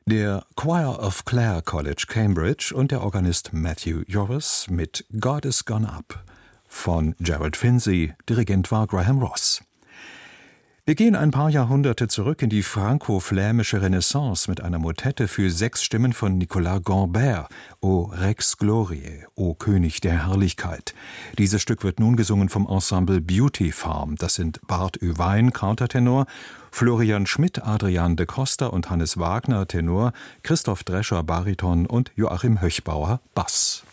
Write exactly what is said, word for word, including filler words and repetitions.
Der Choir of Clare College, Cambridge und der Organist Matthew Joris mit God is Gone Up von Gerald Finzi, Dirigent war Graham Ross. Wir gehen ein paar Jahrhunderte zurück in die franco-flämische Renaissance mit einer Motette für sechs Stimmen von Nicolas Gambert, O Rex Gloriae, O König der Herrlichkeit. Dieses Stück wird nun gesungen vom Ensemble Beauty Farm. Das sind Bart Oewein, Countertenor, Florian Schmidt, Adrian de Costa und Hannes Wagner, Tenor, Christoph Drescher, Bariton und Joachim Höchbauer, Bass.